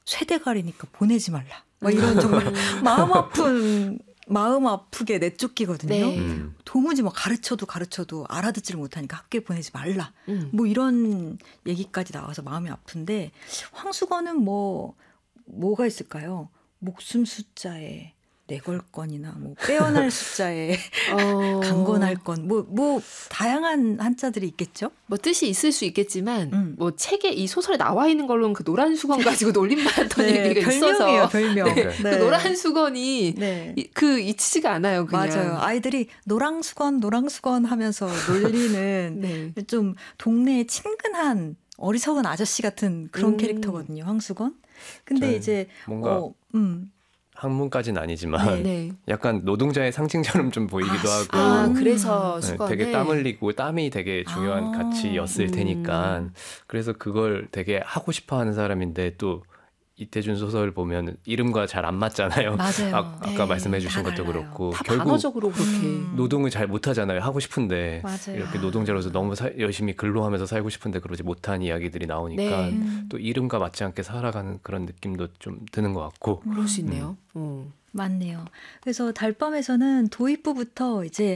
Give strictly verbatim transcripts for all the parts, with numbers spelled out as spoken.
쇠대가리니까 보내지 말라. 막 이런 정말 마음 아픈 마음 아프게 내쫓기거든요. 네. 음. 도무지 뭐 가르쳐도 가르쳐도 알아듣지를 못하니까 학교에 보내지 말라. 음. 뭐 이런 얘기까지 나와서 마음이 아픈데 황수건은 뭐 뭐가 있을까요? 목숨 숫자에 내걸 건이나 뭐 빼어날 숫자에 어... 강건할 건 뭐 뭐 다양한 한자들이 있겠죠. 뭐 뜻이 있을 수 있겠지만 음. 뭐 책에 이 소설에 나와 있는 걸로는 그 노란 수건 가지고 놀림받았던 네, 얘기가 별명이에요, 있어서 별명. 네, 네. 그 노란 수건이 네. 이, 그 잊히지가 않아요. 그냥. 맞아요. 아이들이 노랑 수건 노랑 수건 하면서 놀리는 네. 좀 동네에 친근한 어리석은 아저씨 같은 그런 음. 캐릭터거든요. 황수건. 근데 이제 뭔가 어, 음. 학문까지는 아니지만 네. 약간 노동자의 상징처럼 좀 보이기도 아, 하고 아, 그래서 네, 수건을 되게 땀 흘리고 땀이 되게 중요한 아, 가치였을 음. 테니까 그래서 그걸 되게 하고 싶어하는 사람인데 또 이태준 소설 보면 이름과 잘 안 맞잖아요. 맞아요. 아, 아까 네, 말씀해 주신 다 것도 달라요. 그렇고 다 결국 단어적으로 그렇게 음. 노동을 잘 못하잖아요. 하고 싶은데 맞아요. 이렇게 노동자로서 너무 사, 열심히 근로하면서 살고 싶은데 그러지 못한 이야기들이 나오니까 네. 또 이름과 맞지 않게 살아가는 그런 느낌도 좀 드는 것 같고 그럴 수 있네요. 음. 음. 맞네요. 그래서 달밤에서는 도입부부터 이제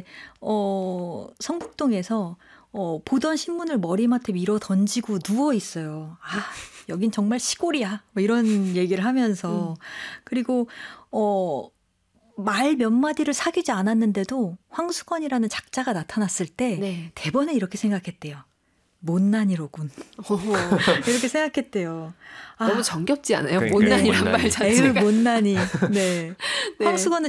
어, 성북동에서 어, 보던 신문을 머리맡에 밀어 던지고 누워 있어요. 아, 여긴 정말 시골이야. 뭐 이런 얘기를 하면서 음. 그리고 어, 말 몇 마디를 사귀지 않았는데도 황수건이라는 작자가 나타났을 때 네. 대번에 이렇게 생각했대요. 못난이로군. 이렇게 생각했대요. 아, 너무 정겹지 않아요? 못난이란 말 자체가. 에휴, 못난이. 네. 네. 황수건은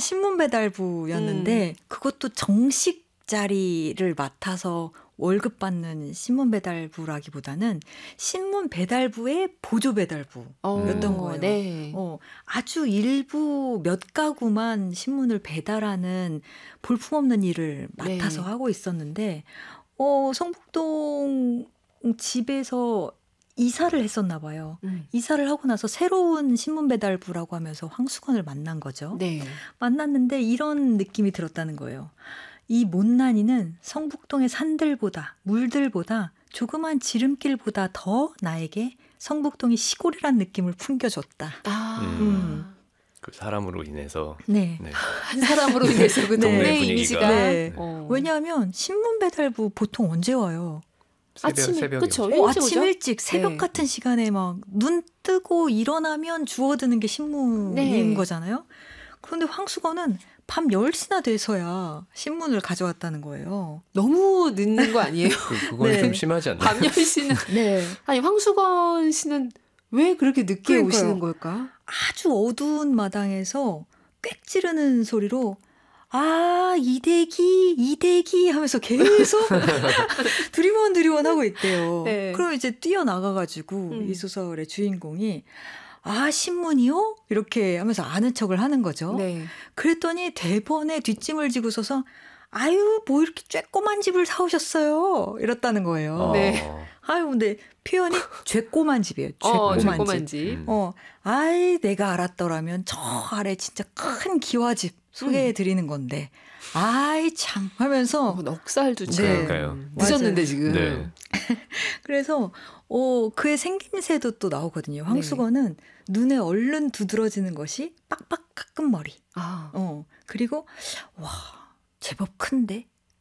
신문배달부였는데 음. 그것도 정식 자리를 맡아서 월급 받는 신문배달부라기보다는 신문배달부의 보조배달부였던 어, 거예요. 네. 어, 아주 일부 몇 가구만 신문을 배달하는 볼품없는 일을 맡아서 네. 하고 있었는데 어, 성북동 집에서 이사를 했었나 봐요. 음. 이사를 하고 나서 새로운 신문배달부라고 하면서 황수건을 만난 거죠. 네. 만났는데 이런 느낌이 들었다는 거예요. 이 못난이는 성북동의 산들보다 물들보다 조그만 지름길보다 더 나에게 성북동이 시골이란 느낌을 풍겨줬다. 아. 음. 그 사람으로 인해서 네. 네. 한 사람으로 인해서 그 동네 네. 이미지가 네. 어. 왜냐하면 신문배달부 보통 언제 와요? 새벽, 아침 새벽에 그쵸, 어, 아침 일찍 새벽 네. 같은 시간에 막 눈 뜨고 일어나면 주워드는 게 신문인 네. 거잖아요. 그런데 황수건은 밤 열 시나 돼서야 신문을 가져왔다는 거예요. 너무 늦는 거 아니에요? 그, 그건 네. 좀 심하지 않나요? 밤 열 시는 네. 아니 황수건 씨는 왜 그렇게 늦게 그러니까요. 오시는 걸까? 아주 어두운 마당에서 꽥 지르는 소리로 아 이대기 이대기 하면서 계속 두리번 두리번 하고 있대요. 네. 그럼 이제 뛰어나가가지고 음. 이 소설의 주인공이 아 신문이요? 이렇게 하면서 아는 척을 하는 거죠. 네. 그랬더니 대번에 뒷짐을 지고 서서 아유 뭐 이렇게 쬐꼬만 집을 사오셨어요. 이랬다는 거예요. 어. 네. 아유 근데 표현이 쬐꼬만 집이에요. 쬐꼬만, 어, 쬐꼬만 집. 집. 음. 어, 아이 내가 알았더라면 저 아래 진짜 큰 기와집 소개해 드리는 건데 아이 참 하면서 어, 넉살도 참 그러니까요. 늦었는데 맞아요. 지금. 네. 그래서 어, 그의 생김새도 또 나오거든요. 황수건은 네. 눈에 얼른 두드러지는 것이 빡빡 깎은 머리. 아. 어, 그리고 와 제법 큰데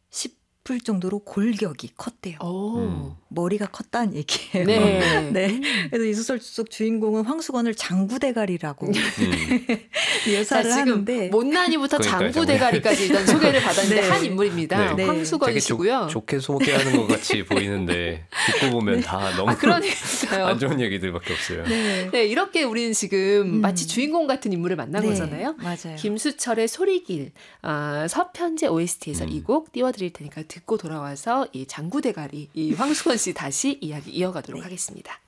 싶을 정도로 골격이 컸대요. 오. 머리가 컸다는 얘기예요. 네. 네. 그래서 이 소설 속 주인공은 황수건을 장구대가리라고 음. 묘사를 자, 지금 하는데 못난이부터 그러니까요, 장구대가리까지 일단 소개를 받았는데 네. 한 인물입니다. 네. 황수건이시고요. 되게 좋게 소개하는 것 같이 보이는데 듣고 보면 네. 다 너무 아, 그러니까요. 안 좋은 얘기들밖에 없어요. 네. 네, 이렇게 우리는 지금 음. 마치 주인공 같은 인물을 만난 네, 거잖아요. 맞아요. 김수철의 소리길, 아, 서편제 오에스티에서 음. 이 곡 띄워드릴 테니까 듣고 돌아와서 이 장구대가리, 이 황수건 씨 다시 이야기 이어가도록 네. 하겠습니다.